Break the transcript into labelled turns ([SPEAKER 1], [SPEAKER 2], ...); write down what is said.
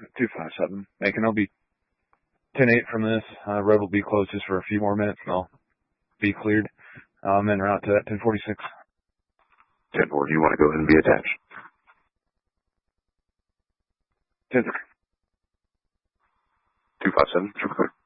[SPEAKER 1] 257. Macon, I'll be 10-8 from this. Road will be closed just for a few more minutes, and I'll be cleared. I'm en route to that 1046.
[SPEAKER 2] 10-4, do you want to go ahead and be attached?
[SPEAKER 1] 10-3.
[SPEAKER 2] 257, super clear.